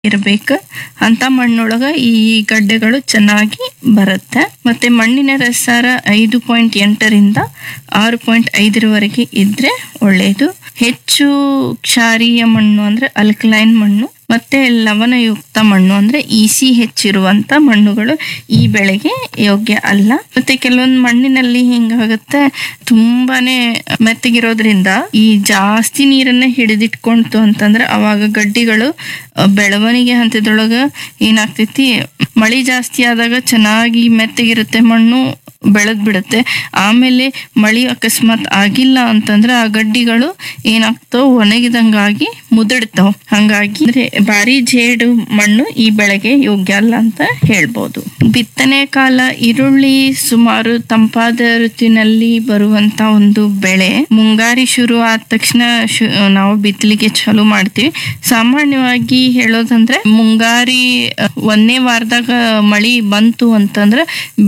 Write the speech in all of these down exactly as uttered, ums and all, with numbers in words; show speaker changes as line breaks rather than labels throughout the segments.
ಇರಬೇಕು. ಅಂತ ಮಣ್ಣೊಳಗ ಈ ಗಡ್ಡೆಗಳು ಚೆನ್ನಾಗಿ ಬರುತ್ತೆ. ಮತ್ತೆ ಮಣ್ಣಿನ ರಸಾರ ಐದು ಪಾಯಿಂಟ್ ಎಂಟರಿಂದ ಆರು ಪಾಯಿಂಟ್ ಐದರವರೆಗೆ ಇದ್ರೆ ಒಳ್ಳೆಯದು. ಹೆಚ್ಚು ಕ್ಷಾರೀಯ ಮಣ್ಣು ಅಂದ್ರೆ ಅಲ್ಕಲೈನ್ ಮಣ್ಣು ಮತ್ತೆ ಲವಣಯುಕ್ತ ಮಣ್ಣು ಅಂದ್ರೆ ಇಸಿ ಹೆಚ್ಚಿರುವಂತ ಮಣ್ಣುಗಳು ಈ ಬೆಳೆಗೆ ಯೋಗ್ಯ ಅಲ್ಲ. ಮತ್ತೆ ಕೆಲವೊಂದು ಮಣ್ಣಿನಲ್ಲಿ ಹಿಂಗಾಗುತ್ತೆ, ತುಂಬಾನೇ ಮೆತ್ತಗಿರೋದ್ರಿಂದ ಈ ಜಾಸ್ತಿ ನೀರನ್ನ ಹಿಡಿದಿಟ್ಕೊಂತು ಅಂತಂದ್ರೆ ಅವಾಗ ಗಡ್ಡಿಗಳು ಬೆಳವಣಿಗೆ ಹಂತದೊಳಗ ಏನಾಗ್ತೈತಿ, ಮಳಿ ಜಾಸ್ತಿ ಆದಾಗ ಚೆನ್ನಾಗಿ ಮೆತ್ತಗಿರುತ್ತೆ ಮಣ್ಣು, ಬೆಳೆದ್ ಬಿಡುತ್ತೆ. ಆಮೇಲೆ ಮಳಿ ಅಕಸ್ಮಾತ್ ಆಗಿಲ್ಲ ಅಂತಂದ್ರೆ ಆ ಗಡ್ಡಿಗಳು ಏನಾಗ್ತಾವ, ಒಣಗಿದಂಗಾಗಿ ಮುದುಡ್ತಾವ. ಹಂಗಾಗಿ ಅಂದ್ರೆ ಭಾರಿ ಜೇಡು ಮಣ್ಣು ಈ ಬೆಳೆಗೆ ಯೋಗ್ಯ ಅಲ್ಲ ಅಂತ ಹೇಳ್ಬೋದು. ಬಿತ್ತನೆ ಕಾಲ ಈರುಳ್ಳಿ ಸುಮಾರು ತಂಪಾದ ಋತುವಿನಲ್ಲಿ ಬರುವಂತ ಒಂದು ಬೆಳೆ. ಮುಂಗಾರಿ ಶುರು ಆದ ತಕ್ಷಣ ನಾವು ಬಿತ್ತಲಿಕ್ಕೆ ಚಾಲು ಮಾಡ್ತೀವಿ. ಸಾಮಾನ್ಯವಾಗಿ ಹೇಳೋದಂದ್ರೆ ಮುಂಗಾರಿ ಒಂದನೇ ವಾರದಾಗ ಮಳಿ ಬಂತು ಅಂತಂದ್ರೆ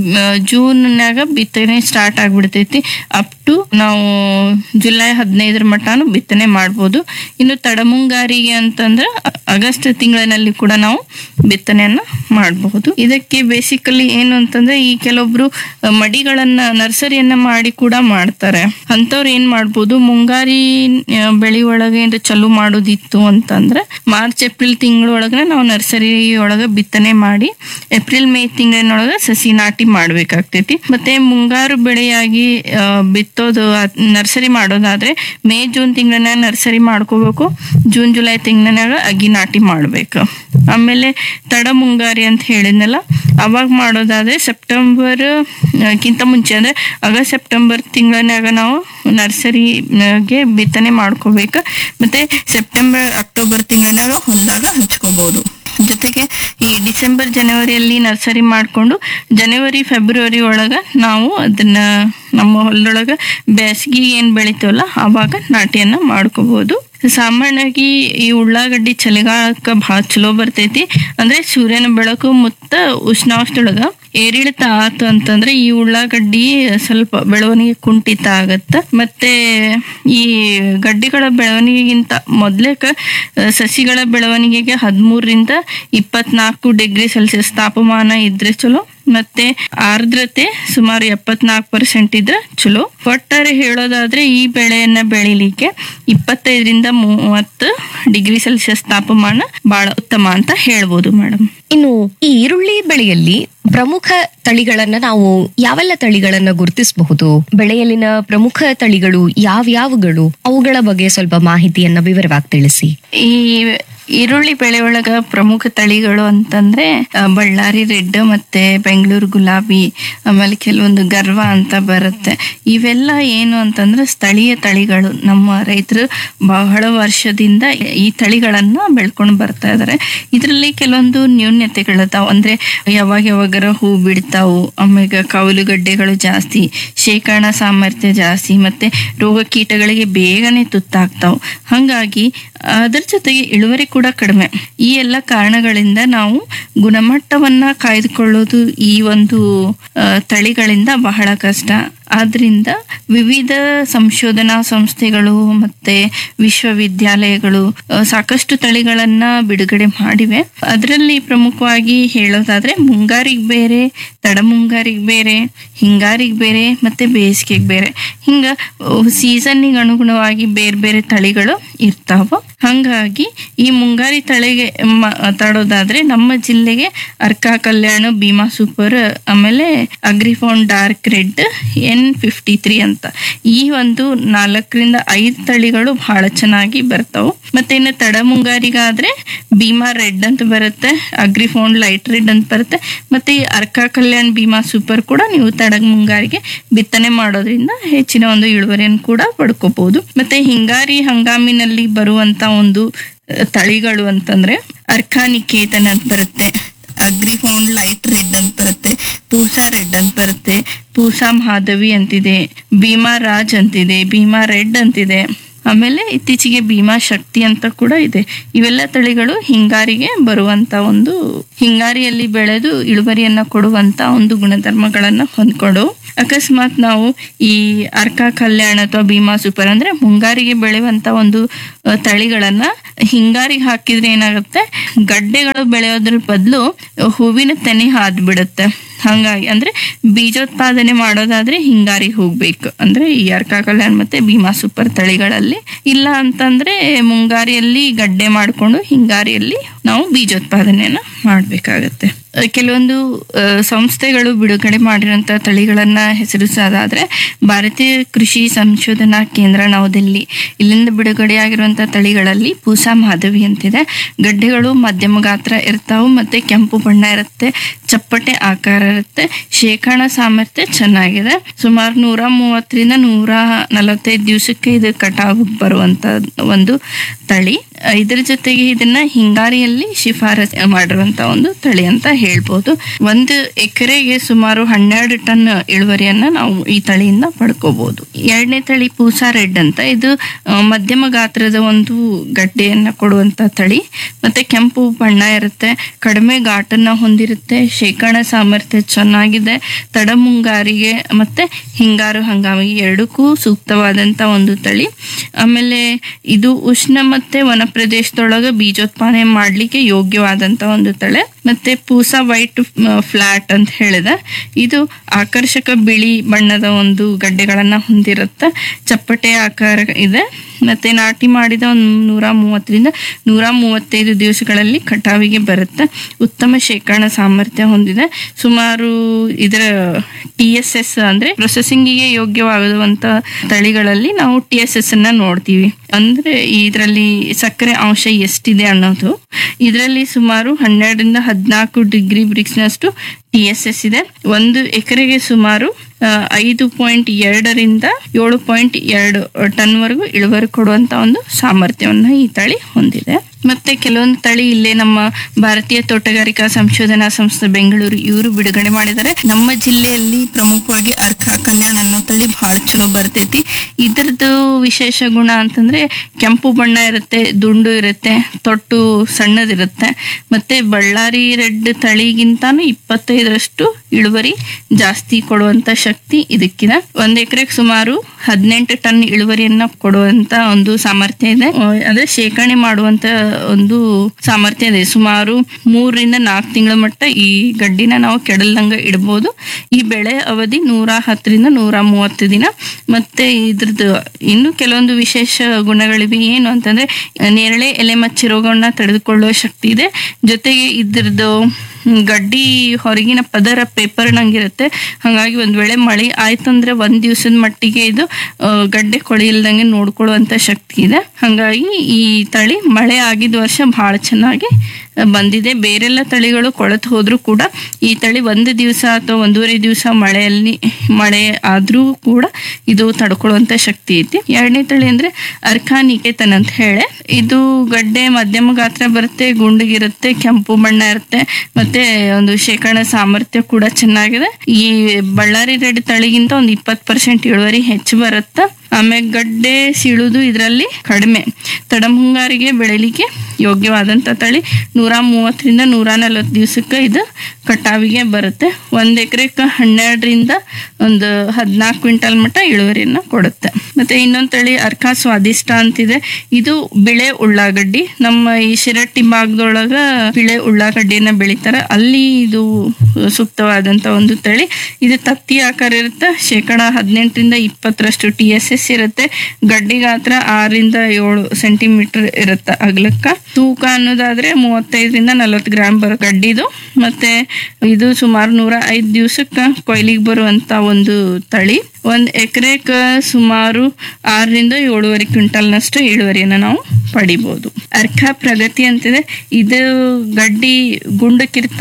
ಜೂನ್ ಬಿತ್ತನೆ ಸ್ಟಾರ್ಟ್ ಆಗ್ಬಿಡ್ತೈತಿ. ಅಪ್ ಟು ನಾವು ಜುಲೈ ಹದಿನೈದರ ಮಟಾನು ಬಿತ್ತನೆ ಮಾಡ್ಬೋದು. ಇನ್ನು ತಡಮುಂಗಾರಿಗೆ ಅಂತಂದ್ರೆ ಆಗಸ್ಟ್ ತಿಂಗಳಿನಲ್ಲಿ ಕೂಡ ನಾವು ಬಿತ್ತನೆಯನ್ನ ಮಾಡಬಹುದು. ಇದಕ್ಕೆ ಬೇಸಿಕಲಿ ಏನು ಅಂತಂದ್ರೆ ಈ ಕೆಲವೊಬ್ರು ಮಡಿಗಳನ್ನ ನರ್ಸರಿಯನ್ನ ಮಾಡಿ ಕೂಡ ಮಾಡ್ತಾರೆ. ಅಂತವ್ರು ಏನ್ ಮಾಡ್ಬೋದು, ಮುಂಗಾರಿ ಬೆಳಿ ಒಳಗೆ ಏನ್ ಚಲೋ ಮಾಡೋದಿತ್ತು ಅಂತಂದ್ರೆ ಮಾರ್ಚ್ ಏಪ್ರಿಲ್ ತಿಂಗಳೊಳಗ ನಾವು ನರ್ಸರಿ ಒಳಗ ಬಿತ್ತನೆ ಮಾಡಿ ಏಪ್ರಿಲ್ ಮೇ ತಿಂಗಳಿನೊಳಗ ಸಸಿ ನಾಟಿ ಮಾಡ್ಬೇಕಾಗ್ತೈತಿ. ಮತ್ತೆ ಮುಂಗಾರು ಬೆಳೆಯಾಗಿ ಬಿತ್ತೋದು ನರ್ಸರಿ ಮಾಡೋದಾದ್ರೆ ಮೇ ಜೂನ್ ತಿಂಗಳನ್ಯಾಗ ನರ್ಸರಿ ಮಾಡ್ಕೋಬೇಕು, ಜೂನ್ ಜುಲೈ ತಿಂಗಳನ್ಯಾಗ ಅಗಿ ನಾಟಿ ಮಾಡ್ಬೇಕು. ಆಮೇಲೆ ತಡ ಮುಂಗಾರಿ ಅಂತ ಹೇಳಿದ್ನಲ್ಲ, ಅವಾಗ ಮಾಡೋದಾದ್ರೆ ಸೆಪ್ಟೆಂಬರ್ ಗಿಂತ ಮುಂಚೆ ಅಂದ್ರೆ ಆಗಸ್ಟ್ ಸೆಪ್ಟೆಂಬರ್ ತಿಂಗಳನ್ಯಾಗ ನಾವು ನರ್ಸರಿಗೆ ಬಿತ್ತನೆ ಮಾಡ್ಕೋಬೇಕು. ಮತ್ತೆ ಸೆಪ್ಟೆಂಬರ್ ಅಕ್ಟೋಬರ್ ತಿಂಗಳನ್ಯಾಗ ಹೊಲದಾಗ ಹಚ್ಕೋಬಹುದು. ಜೊತೆಗೆ ಈ ಡಿಸೆಂಬರ್ ಜನವರಿಯಲ್ಲಿ ನರ್ಸರಿ ಮಾಡ್ಕೊಂಡು ಜನವರಿ ಫೆಬ್ರವರಿ ಒಳಗ ನಾವು ಅದನ್ನ ನಮ್ಮ ಹೊಲದೊಳಗ ಬೇಸಿಗೆ ಏನ್ ಬೆಳಿತೀವಲ್ಲ ಅವಾಗ ನಾಟಿಯನ್ನ ಮಾಡ್ಕೋಬಹುದು. ಸಾಮಾನ್ಯವಾಗಿ ಈ ಉಳ್ಳಾಗಡ್ಡಿ ಚಳಿಗಾಲಕ್ಕ ಬಹಳ ಚಲೋ ಬರ್ತೈತಿ. ಅಂದ್ರೆ ಸೂರ್ಯನ ಬೆಳಕು ಮತ್ತ ಉಷ್ಣಾಂಶದೊಳಗ ಏರಿಳಿತ ಆತು ಅಂತಂದ್ರೆ ಈ ಉಳ್ಳಾಗಡ್ಡಿ ಸ್ವಲ್ಪ ಬೆಳವಣಿಗೆ ಕುಂಠಿತ ಆಗತ್ತ. ಮತ್ತೆ ಈ ಗಡ್ಡಿಗಳ ಬೆಳವಣಿಗೆಗಿಂತ ಮೊದ್ಲೇಕ ಸಸಿಗಳ ಬೆಳವಣಿಗೆಗೆ ಹದಿಮೂರರಿಂದ ಇಪ್ಪತ್ನಾಲ್ಕು ಡಿಗ್ರಿ ಸೆಲ್ಸಿಯಸ್ ತಾಪಮಾನ ಇದ್ರೆ ಚಲೋ. ಮತ್ತೆ ಆರ್ದ್ರತೆ ಸುಮಾರು ಎಪ್ಪತ್ನಾಲ್ಕು ಪರ್ಸೆಂಟ್ ಇದ್ರೆ ಚಲೋ. ಒಟ್ಟಾರೆ ಹೇಳೋದಾದ್ರೆ ಈ ಬೆಳೆಯನ್ನ ಬೆಳಿಲಿಕ್ಕೆ ಇಪ್ಪತ್ತೈದರಿಂದ ಮೂವತ್ತು ಡಿಗ್ರಿ ಸೆಲ್ಸಿಯಸ್ ತಾಪಮಾನ ಬಹಳ ಉತ್ತಮ ಅಂತ ಹೇಳ್ಬೋದು ಮೇಡಮ್.
ಇನ್ನು ಈ ಈರುಳ್ಳಿ ಬೆಳೆಯಲ್ಲಿ ಪ್ರಮುಖ ತಳಿಗಳನ್ನ ನಾವು ಯಾವೆಲ್ಲ ತಳಿಗಳನ್ನ ಗುರುತಿಸಬಹುದು? ಬೆಳೆಯಲ್ಲಿನ ಪ್ರಮುಖ ತಳಿಗಳು ಯಾವ್ಯಾವುಗಳು? ಅವುಗಳ ಬಗ್ಗೆ ಸ್ವಲ್ಪ ಮಾಹಿತಿಯನ್ನ ವಿವರವಾಗಿ ತಿಳಿಸಿ.
ಈ ಈರುಳ್ಳಿ ಬೆಳೆ ಒಳಗ ಪ್ರಮುಖ ತಳಿಗಳು ಅಂತಂದ್ರೆ ಬಳ್ಳಾರಿ ರೆಡ್ ಮತ್ತೆ ಬೆಂಗಳೂರು ಗುಲಾಬಿ, ಆಮೇಲೆ ಕೆಲವೊಂದು ಗರ್ವ ಅಂತ ಬರುತ್ತೆ. ಇವೆಲ್ಲ ಏನು ಅಂತಂದ್ರೆ ಸ್ಥಳೀಯ ತಳಿಗಳು. ನಮ್ಮ ರೈತರು ಬಹಳ ವರ್ಷದಿಂದ ಈ ತಳಿಗಳನ್ನ ಬೆಳ್ಕೊಂಡು ಬರ್ತಾ ಇದಾರೆ. ಇದರಲ್ಲಿ ಕೆಲವೊಂದು ನ್ಯೂನ್ಯತೆಗಳದಾವ. ಅಂದ್ರೆ ಯಾವಾಗ ಯಾವಾಗರ ಹೂ ಬಿಡ್ತಾವು, ಆಮೇಲೆ ಕೌಲುಗಡ್ಡೆಗಳು ಜಾಸ್ತಿ, ಶೇಖರಣಾ ಸಾಮರ್ಥ್ಯ ಜಾಸ್ತಿ, ಮತ್ತೆ ರೋಗ ಕೀಟಗಳಿಗೆ ಬೇಗನೆ ತುತ್ತಾಗ್ತಾವ್. ಹಂಗಾಗಿ ಅದರ ಜೊತೆಗೆ ಇಳುವರಿ ಕೂಡ ಕಡಿಮೆ. ಈ ಎಲ್ಲ ಕಾರಣಗಳಿಂದ ನಾವು ಗುಣಮಟ್ಟವನ್ನ ಕಾಯ್ದುಕೊಳ್ಳೋದು ಈ ಒಂದು ತಳಿಗಳಿಂದ ಬಹಳ ಕಷ್ಟ. ಆದ್ರಿಂದ ವಿವಿಧ ಸಂಶೋಧನಾ ಸಂಸ್ಥೆಗಳು ಮತ್ತೆ ವಿಶ್ವವಿದ್ಯಾಲಯಗಳು ಸಾಕಷ್ಟು ತಳಿಗಳನ್ನ ಬಿಡುಗಡೆ ಮಾಡಿವೆ. ಅದರಲ್ಲಿ ಪ್ರಮುಖವಾಗಿ ಹೇಳೋದಾದ್ರೆ ಮುಂಗಾರಿಗೆ ಬೇರೆ, ತಡ ಮುಂಗಾರಿಗೆ ಬೇರೆ, ಹಿಂಗಾರಿಗೆ ಬೇರೆ ಮತ್ತೆ ಬೇಸಿಗೆಗೆ ಬೇರೆ, ಹಿಂಗ ಸೀಸನ್ನಿಗೆ ಅನುಗುಣವಾಗಿ ಬೇರೆ ಬೇರೆ ತಳಿಗಳು ಇರ್ತಾವ. ಹಂಗಾಗಿ ಈ ಮುಂಗಾರಿ ತಳಿಗೆ ಮಾತಾಡೋದಾದ್ರೆ ನಮ್ಮ ಜಿಲ್ಲೆಗೆ ಅರ್ಕಾ ಕಲ್ಯಾಣ, ಭೀಮಾ ಸೂಪರ್, ಆಮೇಲೆ ಅಗ್ರಿಫೋನ್ dark red, N fifty three ಅಂತ ಈ ಒಂದು ನಾಲ್ಕರಿಂದ ಐದು ತಳಿಗಳು ಬಹಳ ಚೆನ್ನಾಗಿ ಬರ್ತಾವು. ಮತ್ತೆ ಇನ್ನು ತಡ ಮುಂಗಾರಿಗಾದ್ರೆ ಭೀಮಾ ರೆಡ್ ಅಂತ ಬರುತ್ತೆ, ಅಗ್ರಿಫೋನ್ ಲೈಟ್ ರೆಡ್ ಅಂತ ಬರುತ್ತೆ, ಮತ್ತೆ ಈ ಅರ್ಕಾ ಕಲ್ಯಾಣ್ ಭೀಮಾ ಸೂಪರ್ ಕೂಡ ನೀವು ತಡ ಮುಂಗಾರಿಗೆ ಬಿತ್ತನೆ ಮಾಡೋದ್ರಿಂದ ಹೆಚ್ಚಿನ ಒಂದು ಇಳುವರಿಯನ್ನು ಕೂಡ ಪಡ್ಕೋಬಹುದು. ಮತ್ತೆ ಹಿಂಗಾರಿ ಹಂಗಾಮಿನಲ್ಲಿ ಬರುವಂತ ಒಂದು ತಳಿಗಳು ಅಂತಂದ್ರೆ ಅರ್ಕಾ ನಿಕೇತನ್ ಅಂತ ಬರುತ್ತೆ, ಅಗ್ರಿಫೌಂಡ್ ಲೈಟ್ ರೆಡ್ ಅಂತ ಬರುತ್ತೆ, ಪೂಸಾ ರೆಡ್ ಅಂತ ಬರುತ್ತೆ, ಪೂಸಾ ಮಹಾದೇವಿ ಅಂತಿದೆ, ಭೀಮಾ ರಾಜ್ ಅಂತಿದೆ, ಭೀಮಾ ರೆಡ್ ಅಂತಿದೆ, ಆಮೇಲೆ ಇತ್ತೀಚೆಗೆ ಭೀಮಾ ಶಕ್ತಿ ಅಂತ ಕೂಡ ಇದೆ. ಇವೆಲ್ಲ ತಳಿಗಳು ಹಿಂಗಾರಿಗೆ ಬರುವಂತ ಒಂದು ಹಿಂಗಾರಿಯಲ್ಲಿ ಬೆಳೆದು ಇಳುವರಿಯನ್ನ ಕೊಡುವಂತ ಒಂದು ಗುಣಧರ್ಮಗಳನ್ನ ಹೊಂದ್ಕೊಂಡು, ಅಕಸ್ಮಾತ್ ನಾವು ಈ ಅರ್ಕ ಕಲ್ಯಾಣ ಅಥವಾ ಭೀಮಾ ಸೂಪರ್ ಅಂದ್ರೆ ಮುಂಗಾರಿಗೆ ಬೆಳೆಯುವಂತ ಒಂದು ಅಹ್, ತಳಿಗಳನ್ನ ಹಿಂಗಾರಿಗೆ ಹಾಕಿದ್ರೆ ಏನಾಗುತ್ತೆ, ಗಡ್ಡೆಗಳು ಬೆಳೆಯೋದ್ರ ಬದಲು ಹೂವಿನ ತೆನೆ ಹಾದ್ ಬಿಡುತ್ತೆ. ಹಂಗಾಗಿ ಅಂದ್ರೆ ಬೀಜೋತ್ಪಾದನೆ ಮಾಡೋದಾದ್ರೆ ಹಿಂಗಾರಿಗೆ ಹೋಗ್ಬೇಕು, ಅಂದ್ರೆ ಈ ಅರ್ಕ ಕಲ್ಯಾಣ್ ಮತ್ತೆ ಭೀಮಾ ಸೂಪರ್ ತಳಿಗಳಲ್ಲಿ. ಇಲ್ಲ ಅಂತಂದ್ರೆ ಮುಂಗಾರಿಯಲ್ಲಿ ಗಡ್ಡೆ ಮಾಡ್ಕೊಂಡು ಹಿಂಗಾರಿಯಲ್ಲಿ ನಾವು ಬೀಜೋತ್ಪಾದನೆಯನ್ನ ಮಾಡ್ಬೇಕಾಗತ್ತೆ. ಅಹ್, ಕೆಲವೊಂದು ಅಹ್, ಸಂಸ್ಥೆಗಳು ಬಿಡುಗಡೆ ಮಾಡಿರೋಂಥ ತಳಿಗಳನ್ನ ಹೆಸರಿಸೋದಾದ್ರೆ ಭಾರತೀಯ ಕೃಷಿ ಸಂಶೋಧನಾ ಕೇಂದ್ರ ನವದೆಹಲಿ, ಇಲ್ಲಿಂದ ಬಿಡುಗಡೆಯಾಗಿರುವಂತ ತಳಿಗಳಲ್ಲಿ ಪೂಸಾ ಮಾಧವಿ ಅಂತಿದೆ. ಗಡ್ಡೆಗಳು ಮಧ್ಯಮ ಗಾತ್ರ ಇರ್ತಾವು ಮತ್ತೆ ಕೆಂಪು ಬಣ್ಣ ಇರುತ್ತೆ, ಚಪ್ಪಟೆ ಆಕಾರ ಇರುತ್ತೆ, ಶೇಖರಣಾ ಸಾಮರ್ಥ್ಯ ಚೆನ್ನಾಗಿದೆ. ಸುಮಾರು ನೂರ ಮೂವತ್ತರಿಂದ ನೂರ ನಲವತ್ತೈದು ದಿವಸಕ್ಕೆ ಇದು ಕಟಾವು ಬರುವಂತ ಒಂದು ತಳಿ. ಅಹ್, ಇದ್ರ ಜೊತೆಗೆ ಇದನ್ನ ಹಿಂಗಾರಿಯಲ್ಲಿ ಶಿಫಾರಸ್ ಮಾಡಿರುವಂತ ಒಂದು ತಳಿ ಅಂತ ಹೇಳ್ಬೋದು. ಒಂದು ಎಕರೆಗೆ ಸುಮಾರು ಹನ್ನೆರಡು ಟನ್ ಇಳುವರಿಯನ್ನ ನಾವು ಈ ತಳಿಯಿಂದ ಪಡ್ಕೋಬಹುದು. ಎರಡನೇ ತಳಿ ಪೂಸಾ ರೆಡ್ ಅಂತ, ಇದು ಅಹ್, ಮಧ್ಯಮ ಗಾತ್ರದ ಒಂದು ಗಡ್ಡೆಯನ್ನ ಕೊಡುವಂತ ತಳಿ. ಮತ್ತೆ ಕೆಂಪು ಬಣ್ಣ ಇರುತ್ತೆ, ಕಡಿಮೆ ಘಾಟನ್ನ ಹೊಂದಿರುತ್ತೆ, ಶೇಖರಣಾ ಸಾಮರ್ಥ್ಯ ಚೆನ್ನಾಗಿದೆ, ತಡ ಮುಂಗಾರಿಗೆ ಮತ್ತೆ ಹಿಂಗಾರು ಹಂಗಾಮಿಗೆ ಎರಡಕ್ಕೂ ಸೂಕ್ತವಾದಂತ ಒಂದು ತಳಿ. ಆಮೇಲೆ ಇದು ಉಷ್ಣ ಮತ್ತೆ ವನ ಪ್ರದೇಶದೊಳಗ ಬೀಜೋತ್ಪಾದನೆ ಮಾಡ್ಲಿಕ್ಕೆ ಯೋಗ್ಯವಾದಂತ ಒಂದು ತಳಿ. ಮತ್ತೆ ಪೂಸಾ ವೈಟ್ ಫ್ಲಾಟ್ ಅಂತ ಹೇಳಿದೆ, ಇದು ಆಕರ್ಷಕ ಬಿಳಿ ಬಣ್ಣದ ಒಂದು ಗಡ್ಡೆಗಳನ್ನ ಹೊಂದಿರುತ್ತೆ, ಚಪ್ಪಟೆ ಆಕಾರ ಇದೆ. ಮತ್ತೆ ನಾಟಿ ಮಾಡಿದ ಒಂದು ನೂರ ಮೂವತ್ತರಿಂದ ನೂರ ಮೂವತ್ತೈದು ದಿವಸಗಳಲ್ಲಿ ಕಟಾವಿಗೆ ಬರುತ್ತೆ. ಉತ್ತಮ ಶೇಖರಣಾ ಸಾಮರ್ಥ್ಯ ಹೊಂದಿದೆ. ಸುಮಾರು ಇದರ ಟಿ ಎಸ್ ಎಸ್ ಅಂದ್ರೆ ಪ್ರೊಸೆಸಿಂಗಿಗೆ ಯೋಗ್ಯವಾಗುವಂತ ತಳಿಗಳಲ್ಲಿ ನಾವು ಟಿ ಎಸ್ ಎಸ್ ಅನ್ನ ನೋಡ್ತೀವಿ. ಅಂದ್ರೆ ಇದರಲ್ಲಿ ಸಕ್ಕರೆ ಅಂಶ ಎಷ್ಟಿದೆ ಅನ್ನೋದು. ಇದರಲ್ಲಿ ಸುಮಾರು ಹನ್ನೆರಡರಿಂದ ಹದಿನಾಲ್ಕು ಡಿಗ್ರಿ ಬ್ರಿಕ್ಸ್ನಷ್ಟು ಟಿ ಎಸ್ ಎಸ್ ಇದೆ. ಒಂದು ಎಕರೆಗೆ ಸುಮಾರು ಅಹ್, ಐದು ಪಾಯಿಂಟ್ ಎರಡರಿಂದ ಏಳು ಪಾಯಿಂಟ್ ಎರಡು ಟನ್ ವರೆಗೂ ಇಳುವರಿ ಕೊಡುವಂತ ಒಂದು ಸಾಮರ್ಥ್ಯವನ್ನ ಈ ತಳಿ ಹೊಂದಿದೆ. ಮತ್ತೆ ಕೆಲವೊಂದು ತಳಿ ಇಲ್ಲೇ ನಮ್ಮ ಭಾರತೀಯ ತೋಟಗಾರಿಕಾ ಸಂಶೋಧನಾ ಸಂಸ್ಥೆ ಬೆಂಗಳೂರು ಇವರು ಬಿಡುಗಡೆ ಮಾಡಿದ್ದಾರೆ. ನಮ್ಮ ಜಿಲ್ಲೆಯಲ್ಲಿ ಪ್ರಮುಖವಾಗಿ ಅರ್ಕ ಕಲ್ಯಾಣ್ ಅನ್ನೋ ತಳಿ ಬಹಳ ಚಲೋ ಬರ್ತೈತಿ. ಇದ್ರದ್ದು ವಿಶೇಷ ಗುಣ ಅಂತಂದ್ರೆ ಕೆಂಪು ಬಣ್ಣ ಇರುತ್ತೆ, ದುಂಡು ಇರುತ್ತೆ, ತೊಟ್ಟು ಸಣ್ಣದಿರುತ್ತೆ. ಮತ್ತೆ ಬಳ್ಳಾರಿ ರೆಡ್ ತಳಿಗಿಂತಾನು ಇಪ್ಪತ್ತೈದರಷ್ಟು ಇಳುವರಿ ಜಾಸ್ತಿ ಕೊಡುವಂತ ಶಕ್ತಿ ಇದಕ್ಕಿದೆ. ಒಂದ್ ಎಕರೆಗೆ ಸುಮಾರು ಹದಿನೆಂಟು ಟನ್ ಇಳುವರಿಯನ್ನ ಕೊಡುವಂತ ಒಂದು ಸಾಮರ್ಥ್ಯ ಇದೆ. ಅಹ್, ಅಂದ್ರೆ ಶೇಖರಣೆ ಮಾಡುವಂತ ಒಂದು ಸಾಮರ್ಥ್ಯ ಇದೆ. ಸುಮಾರು ಮೂರರಿಂದ ನಾಲ್ಕು ತಿಂಗಳ ಮಟ್ಟ ಈ ಗಡ್ಡಿನ ನಾವು ಕೆಡಲ್ದಂಗ ಇಡಬಹುದು. ಈ ಬೆಳೆ ಅವಧಿ ನೂರ ಹತ್ತರಿಂದ ನೂರ ಮೂವತ್ತು ದಿನ. ಮತ್ತೆ ಇದ್ರದ್ದು ಇನ್ನು ಕೆಲವೊಂದು ವಿಶೇಷ ಗುಣಗಳಿವೆ. ಏನು ಅಂತಂದ್ರೆ ನೇರಳೆ ಎಲೆ ಮಚ್ಚೆ ರೋಗವನ್ನ ತಡೆದುಕೊಳ್ಳುವ ಶಕ್ತಿ ಇದೆ. ಜೊತೆಗೆ ಇದ್ರದ್ದು ಗಡ್ಡಿ ಹೊರಗಿನ ಪದರ ಪೇಪರ್ ನಂಗಿರುತ್ತೆ. ಹಾಗಾಗಿ ಒಂದ್ ವೇಳೆ ಮಳೆ ಆಯ್ತಂದ್ರೆ ಒಂದ್ ದಿವಸದ ಮಟ್ಟಿಗೆ ಇದು ಅಹ್, ಗಡ್ಡೆ ಕೊಳೆ ಇಲ್ದಂಗೆ ನೋಡ್ಕೊಳ್ಳುವಂತ ಶಕ್ತಿ ಇದೆ. ಹಾಗಾಗಿ ಈ ತಳಿ ಮಳೆ ಆಗಿದ ವರ್ಷ ಬಹಳ ಚೆನ್ನಾಗಿ ಬಂದಿದೆ. ಬೇರೆಲ್ಲ ತಳಿಗಳು ಕೊಳೆತು ಹೋದ್ರೂ ಕೂಡ ಈ ತಳಿ ಒಂದು ದಿವಸ ಅಥವಾ ಒಂದೂವರೆ ದಿವಸ ಮಳೆಯಲ್ಲಿ ಮಳೆ ಆದ್ರೂ ಕೂಡ ಇದು ತಡ್ಕೊಳ್ಳುವಂತ ಶಕ್ತಿ ಐತಿ. ಎರಡನೇ ತಳಿ ಅಂದ್ರೆ ಅರ್ಕಾ ನಿಕೇತನ್ ಅಂತ ಹೇಳಿ, ಇದು ಗಡ್ಡೆ ಮಧ್ಯಮ ಗಾತ್ರ ಬರುತ್ತೆ, ಗುಂಡಿಗಿರುತ್ತೆ, ಕೆಂಪು ಬಣ್ಣ ಇರುತ್ತೆ, ಮತ್ತೆ ಒಂದು ಶೇಖರಣಾ ಸಾಮರ್ಥ್ಯ ಕೂಡ ಚೆನ್ನಾಗಿದೆ. ಈ ಬಳ್ಳಾರಿ ರೆಡ್ ತಳಿಗಿಂತ ಒಂದು ಇಪ್ಪತ್ತು ಪರ್ಸೆಂಟ್ ಇಳುವರಿ ಹೆಚ್ಚು ಬರುತ್ತೆ. ಆಮೇಲೆ ಗಡ್ಡೆ ಸೀಳುದು ಇದರಲ್ಲಿ ಕಡಿಮೆ, ತಡಮುಂಗಾರಿಗೆ ಬೆಳೆಯಲಿಕ್ಕೆ ಯೋಗ್ಯವಾದಂತ ತಳಿ. ನೂರ ಮೂವತ್ತರಿಂದ ನೂರ ನಲವತ್ತು ದಿವಸಕ್ಕೆ ಇದು ಕಟಾವಿಗೆ ಬರುತ್ತೆ. ಒಂದ್ ಎಕರೆಗೆ ಹನ್ನೆರಡರಿಂದ ಒಂದು ಹದಿನಾಲ್ಕು ಕ್ವಿಂಟಲ್ ಮಟ್ಟ ಇಳುವರಿಯನ್ನ ಕೊಡುತ್ತೆ. ಮತ್ತೆ ಇನ್ನೊಂದ್ ತಳಿ ಅರ್ಕಾ ಸ್ವಾದಿಷ್ಟ ಅಂತಿದೆ. ಇದು ಬಿಳೆ ಉಳ್ಳಾಗಡ್ಡಿ. ನಮ್ಮ ಈ ಶಿರಟ್ಟಿ ಭಾಗದೊಳಗ ಬಿಳೆ ಉಳ್ಳಾಗಡ್ಡಿಯನ್ನ ಬೆಳಿತಾರ, ಅಲ್ಲಿ ಇದು ಸೂಕ್ತವಾದಂತ ಒಂದು ತಳಿ. ಇದು ತತ್ತಿ ಆಕಾರ ಇರುತ್ತೆ, ಶೇಕಡ ಹದಿನೆಂಟರಿಂದ ಇಪ್ಪತ್ತರಷ್ಟು ಟಿ ಎಸ್ ಎಸ್ ಇರುತ್ತೆ. ಗಡ್ಡಿ ಗಾತ್ರ ಆರರಿಂದ ಏಳು ಸೆಂಟಿಮೀಟರ್ ಇರುತ್ತೆ ಅಗಲಕ್ಕ. ತೂಕ ಅನ್ನೋದಾದ್ರೆ ಮೂವತ್ತೈದರಿಂದ ನಲವತ್ತು ಗ್ರಾಮ್ ಬರೋ ಗಡ್ಡಿದು. ಮತ್ತೆ ಇದು ಸುಮಾರು ನೂರ ಐದು ದಿವಸಕ್ಕ ಕೊಯ್ಲಿಗೆ ಬರುವಂತ ಒಂದು ತಳಿ. ಒಂದ್ ಎಕರೆಕ ಸುಮಾರು ಆರರಿಂದ ಏಳುವರೆ ಕ್ವಿಂಟಲ್ನಷ್ಟು ಇಳುವರಿಯನ್ನ ನಾವು ಪಡಿಬಹುದು. ಅರ್ಕಾ ಪ್ರಗತಿ ಅಂತಿದೆ. ಇದು ಗಡ್ಡಿ ಗುಂಡಕ್ಕಿರ್ತಾವು,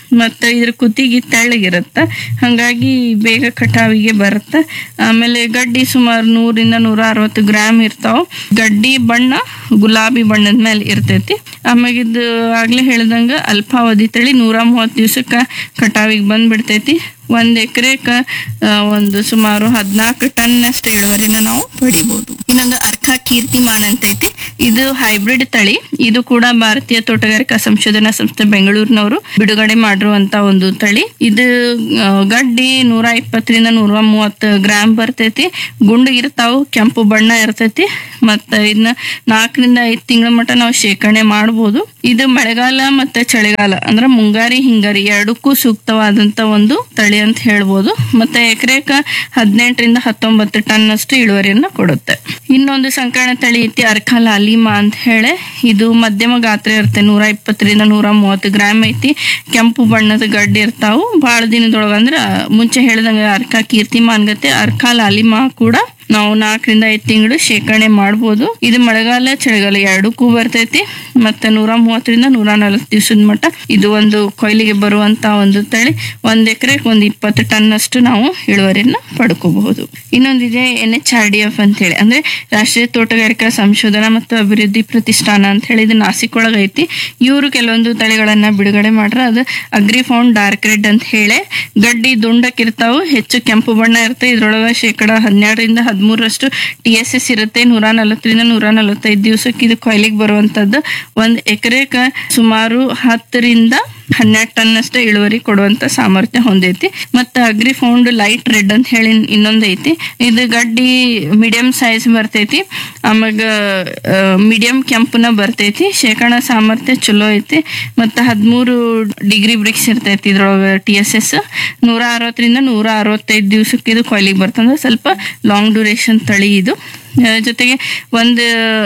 ಮತ್ತು ಇದ್ರ ಕುತ್ತಿಗೆ ತೆಳ್ಳಗಿರುತ್ತೆ, ಹಾಗಾಗಿ ಬೇಗ ಕಟಾವಿಗೆ ಬರುತ್ತೆ. ಆಮೇಲೆ ಗಡ್ಡಿ ಸುಮಾರು ನೂರಿಂದ ನೂರ ಅರವತ್ತು ಗ್ರಾಮ್ ಇರ್ತಾವ. ಗಡ್ಡಿ ಬಣ್ಣ ಗುಲಾಬಿ ಬಣ್ಣದ ಮೇಲೆ ಇರ್ತೈತಿ. ಆಮ್ಯಾಗ ಇದು ಆಗ್ಲೇ ಹೇಳ್ದಂಗ ಅಲ್ಪಾವಧಿ ತಳಿ ನೂರ ಮೂವತ್ತು ದಿವ್ಸಕ್ಕೆ ಕಟಾವಿಗೆ ಬಂದ್ಬಿಡ್ತೈತಿ. ಒಂದ್ ಎಕರೆಕ ಒಂದು ಸುಮಾರು ಹದಿನಾಲ್ಕು ಟನ್ ಅಷ್ಟು ಇಳುವರಿನ ನಾವು ಪಡಿಬಹುದು. ಇನ್ನೊಂದು ಅರ್ಕ ಕೀರ್ತಿಮಾನ್ ಅಂತೈತಿ. ಇದು ಹೈಬ್ರಿಡ್ ತಳಿ. ಇದು ಕೂಡ ಭಾರತೀಯ ತೋಟಗಾರಿಕಾ ಸಂಶೋಧನಾ ಸಂಸ್ಥೆ ಬೆಂಗಳೂರಿನವರು ಬಿಡುಗಡೆ ಮಾಡಿರುವಂತ ಒಂದು ತಳಿ. ಇದು ಆ, ಗಡ್ಡಿ ನೂರ ಇಪ್ಪತ್ತರಿಂದ ನೂರ ಮೂವತ್ತು ಗ್ರಾಮ್ ಬರ್ತೈತಿ. ಗುಂಡು ಇರ್ತಾವು, ಕೆಂಪು ಬಣ್ಣ ಇರ್ತೈತಿ. ಮತ್ತ ಇದನ್ನ ನಾಲ್ಕರಿಂದ ಐದು ತಿಂಗಳ ಮಟ್ಟ ನಾವು ಶೇಖರಣೆ ಮಾಡಬಹುದು. ಇದು ಮಳೆಗಾಲ ಮತ್ತೆ ಚಳಿಗಾಲ ಅಂದ್ರೆ ಮುಂಗಾರಿ ಹಿಂಗಾರಿ ಎರಡಕ್ಕೂ ಸೂಕ್ತವಾದಂತ ಒಂದು ತಳಿ ಅಂತ ಹೇಳ್ಬೋದು. ಮತ್ತೆ ಎಕರೆಕ ಹದಿನೆಂಟರಿಂದ ಹತ್ತೊಂಬತ್ತು ಟನ್ ಅಷ್ಟು ಇಳುವರಿಯನ್ನ ಕೊಡುತ್ತೆ. ಇನ್ನೊಂದು ಸಂಕರಣ ತಳಿ ಐತಿ ಅರ್ಕ ಲಾಲಿಮಾ ಅಂತ ಹೇಳಿ. ಇದು ಮಧ್ಯಮ ಗಾತ್ರ ಇರುತ್ತೆ, ನೂರ ಇಪ್ಪತ್ತರಿಂದ ನೂರ ಮೂವತ್ತು ಗ್ರಾಮ್ ಐತಿ. ಕೆಂಪು ಬಣ್ಣದ ಗಡ್ಡೆ ಇರ್ತಾವು. ಬಹಳ ದಿನದೊಳಗ ಅಂದ್ರ ಮುಂಚೆ ಹೇಳ್ದಂಗ ಅರ್ಕ ಕೀರ್ತಿಮಾನ್ ಗತೆ ಅರ್ಕ ಲಾಲಿಮಾ ಕೂಡ ನಾವು ನಾಲ್ಕರಿಂದ ಐದು ತಿಂಗಳು ಶೇಖರಣೆ ಮಾಡ್ಬೋದು. ಇದು ಮಳೆಗಾಲ ಚಳಿಗಾಲ ಎರಡಕ್ಕೂ ಬರ್ತೈತಿ. ಮತ್ತೆ ನೂರ ಮೂವತ್ತರಿಂದ ನೂರ ನಲವತ್ತು ದಿವಸದ ಮಟ್ಟ ಇದು ಒಂದು ಕೊಯ್ಲಿಗೆ ಬರುವಂತ ಒಂದು ತಳಿ. ಒಂದ್ ಎಕರೆಗೆ ಒಂದು ಇಪ್ಪತ್ತು ಟನ್ ಅಷ್ಟು ನಾವು ಇಳುವರಿಯನ್ನ ಪಡ್ಕೋಬಹುದು. ಇನ್ನೊಂದಿದೆ N H R D F ಅಂತ ಹೇಳಿ, ಅಂದ್ರೆ ರಾಷ್ಟ್ರೀಯ ತೋಟಗಾರಿಕಾ ಸಂಶೋಧನಾ ಮತ್ತು ಅಭಿವೃದ್ಧಿ ಪ್ರತಿಷ್ಠಾನ ಅಂತ ಹೇಳಿ. ಇದು ನಾಸಿಕ್ ಒಳಗ ಐತಿ. ಇವರು ಕೆಲವೊಂದು ತಳಿಗಳನ್ನ ಬಿಡುಗಡೆ ಮಾಡ್ರ. ಅದು ಅಗ್ರಿಫೌಂಡ್ ಡಾರ್ಕ್ ರೆಡ್ ಅಂತ ಹೇಳಿ. ಗಡ್ಡಿ ದುಂಡಕ್ಕಿರ್ತಾವು, ಹೆಚ್ಚು ಕೆಂಪು ಬಣ್ಣ ಇರುತ್ತೆ. ಇದ್ರೊಳಗ ಶೇಕಡ ಹನ್ನೆರಡರಿಂದ ಹದಿಮೂರರಷ್ಟು ಟಿ ಎಸ್ ಎಸ್ ಇರುತ್ತೆ. ನೂರ ನಲವತ್ತರಿಂದ ನೂರ ನಲವತ್ತೈದು ದಿವಸಕ್ಕೆ ಇದು ಕೊಯ್ಲಿಗೆ ಬರುವಂತದ್ದು. ಒಂದ್ ಎಕರೆಕ ಸುಮಾರು ಹತ್ತರಿಂದ ಹನ್ನೆರಡು ಟನ್ ಅಷ್ಟೇ ಇಳುವರಿ ಕೊಡುವಂತ ಸಾಮರ್ಥ್ಯ ಹೊಂದೈತಿ. ಮತ್ತೆ ಅಗ್ರಿಫೌಂಡ್ ಲೈಟ್ ರೆಡ್ ಅಂತ ಹೇಳಿ ಇನ್ನೊಂದ್ ಐತಿ. ಇದು ಗಡ್ಡಿ ಮೀಡಿಯಂ ಸೈಜ್ ಬರ್ತೈತಿ. ಆಮ್ಯಾಗ ಮೀಡಿಯಂ ಕೆಂಪುನ ಬರ್ತೈತಿ. ಶೇಖರಣಾ ಸಾಮರ್ಥ್ಯ ಚಲೋ ಐತಿ. ಮತ್ತೆ ಹದಿಮೂರು ಡಿಗ್ರಿ ಬ್ರಿಕ್ಸ್ ಇರ್ತೈತಿ ಇದ್ರೊಳಗ ಟಿ ಎಸ್ ಎಸ್. ನೂರ ಅರವತ್ತರಿಂದ ನೂರ ಅರವತ್ತೈದು ದಿವಸಕ್ಕೆ ಇದು ಕೊಯ್ಲಿಗೆ ಬರ್ತಂದ್ರೆ ಸ್ವಲ್ಪ ಲಾಂಗ್ ಡ್ಯೂರೇಷನ್ ತಳಿ ಇದು. ಜೊತೆಗೆ ಒಂದು